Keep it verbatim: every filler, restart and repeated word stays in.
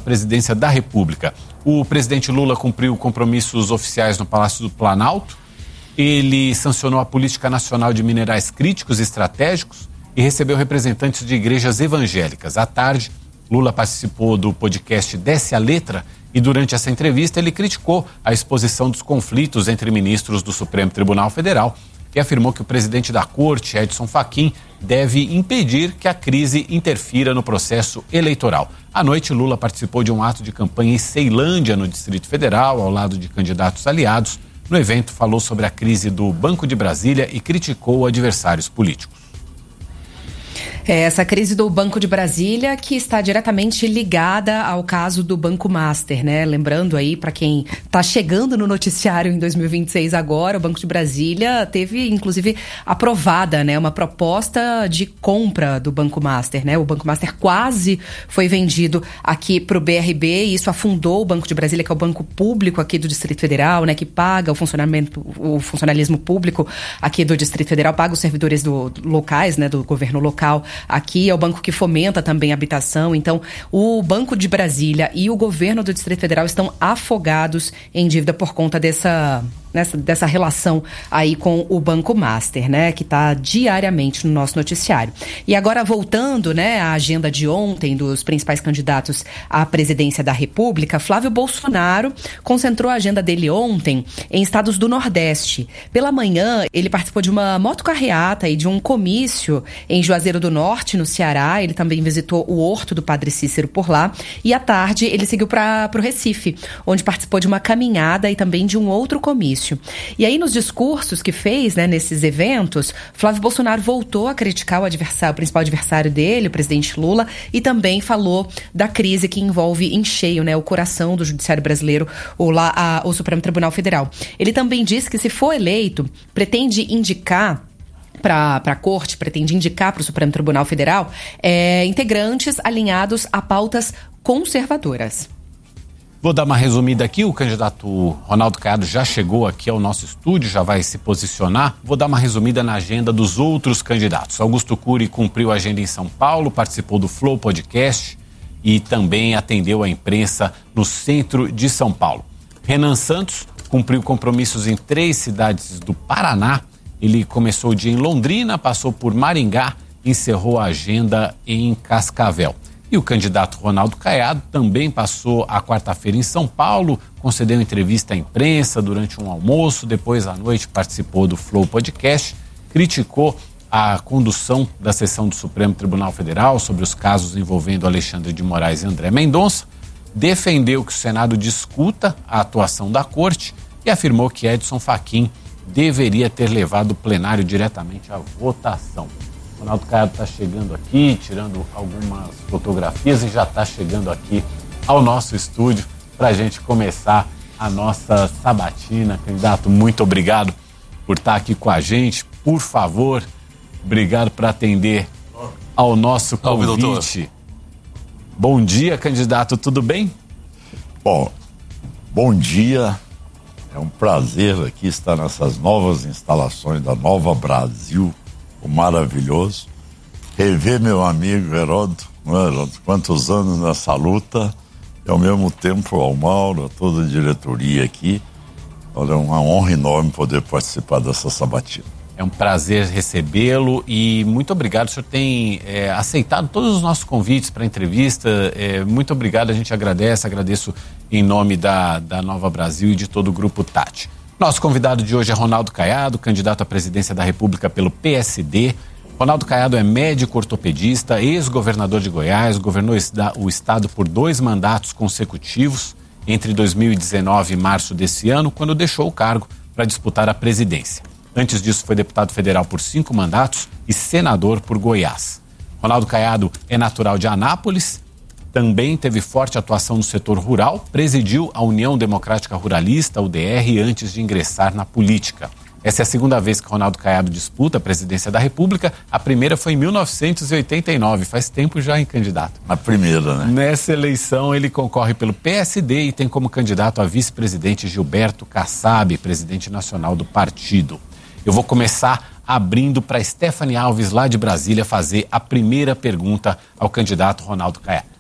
presidência da República. O presidente Lula cumpriu compromissos oficiais no Palácio do Planalto. Ele sancionou a Política Nacional de Minerais Críticos e Estratégicos e recebeu representantes de igrejas evangélicas. À tarde, Lula participou do podcast Desce a Letra e durante essa entrevista ele criticou a exposição dos conflitos entre ministros do Supremo Tribunal Federal e afirmou que o presidente da Corte, Edson Fachin, deve impedir que a crise interfira no processo eleitoral. À noite, Lula participou de um ato de campanha em Ceilândia, no Distrito Federal, ao lado de candidatos aliados. No evento, falou sobre a crise do Banco de Brasília e criticou adversários políticos. É essa crise do Banco de Brasília que está diretamente ligada ao caso do Banco Master, né? Lembrando aí, para quem está chegando no noticiário em dois mil e vinte e seis agora, o Banco de Brasília teve, inclusive, aprovada, né, uma proposta de compra do Banco Master, né? O Banco Master quase foi vendido aqui para o B R B e isso afundou o Banco de Brasília, que é o banco público aqui do Distrito Federal, né? Que paga o funcionamento, o funcionalismo público aqui do Distrito Federal, paga os servidores do, do locais, né? Do governo local. Aqui é o banco que fomenta também a habitação. Então, o Banco de Brasília e o governo do Distrito Federal estão afogados em dívida por conta dessa, nessa, dessa relação aí com o Banco Master, né? Que está diariamente no nosso noticiário. E agora, voltando, né, à agenda de ontem dos principais candidatos à presidência da República, Flávio Bolsonaro concentrou a agenda dele ontem em estados do Nordeste. Pela manhã, ele participou de uma motocarreata e de um comício em Juazeiro do Norte, no Ceará. Ele também visitou o Horto do Padre Cícero por lá. E à tarde, ele seguiu para o Recife, onde participou de uma caminhada e também de um outro comício. E aí, nos discursos que fez, né, nesses eventos, Flávio Bolsonaro voltou a criticar o, adversário, o principal adversário dele, o presidente Lula, e também falou da crise que envolve em cheio, né, o coração do judiciário brasileiro, o, lá, a, o Supremo Tribunal Federal. Ele também disse que, se for eleito, pretende indicar para a Corte, pretende indicar para o Supremo Tribunal Federal é, integrantes alinhados a pautas conservadoras. Vou dar uma resumida aqui. O candidato Ronaldo Caiado já chegou aqui ao nosso estúdio, já vai se posicionar. Vou dar uma resumida na agenda dos outros candidatos. Augusto Cury cumpriu a agenda em São Paulo, participou do Flow Podcast e também atendeu a imprensa no centro de São Paulo. Renan Santos cumpriu compromissos em três cidades do Paraná. Ele começou o dia em Londrina, passou por Maringá, encerrou a agenda em Cascavel. E o candidato Ronaldo Caiado também passou a quarta-feira em São Paulo, concedeu entrevista à imprensa durante um almoço, depois à noite participou do Flow Podcast, criticou a condução da sessão do Supremo Tribunal Federal sobre os casos envolvendo Alexandre de Moraes e André Mendonça, defendeu que o Senado discuta a atuação da Corte e afirmou que Edson Fachin deveria ter levado o plenário diretamente à votação. O Ronaldo Caiado está chegando aqui, tirando algumas fotografias e já está chegando aqui ao nosso estúdio para a gente começar a nossa sabatina. Candidato, muito obrigado por estar aqui com a gente. Por favor, obrigado por atender ao nosso convite. Bom dia, candidato, tudo bem? Bom, bom dia. É um prazer aqui estar nessas novas instalações da Nova Brasil, o maravilhoso. Rever meu amigo Heródoto, não é, Heródoto? Quantos anos nessa luta, e ao mesmo tempo ao Mauro, a toda a diretoria aqui. Olha, é uma honra enorme poder participar dessa sabatina. É um prazer recebê-lo e muito obrigado. O senhor tem é, aceitado todos os nossos convites para a entrevista. É, muito obrigado, a gente agradece, agradeço em nome da, da Nova Brasil e de todo o Grupo Tati. Nosso convidado de hoje é Ronaldo Caiado, candidato à presidência da República pelo P S D. Ronaldo Caiado é médico ortopedista, ex-governador de Goiás, governou o estado por dois mandatos consecutivos entre dois mil e dezenove e março desse ano, quando deixou o cargo para disputar a presidência. Antes disso, foi deputado federal por cinco mandatos e senador por Goiás. Ronaldo Caiado é natural de Anápolis, também teve forte atuação no setor rural, presidiu a União Democrática Ruralista, U D R, antes de ingressar na política. Essa é a segunda vez que Ronaldo Caiado disputa a presidência da República. A primeira foi em mil novecentos e oitenta e nove, faz tempo já, em candidato. A primeira, né? Nessa eleição, ele concorre pelo P S D e tem como candidato a vice-presidente Gilberto Kassab, presidente nacional do partido. Eu vou começar abrindo para Stephanie Alves, lá de Brasília, fazer a primeira pergunta ao candidato Ronaldo Caiado.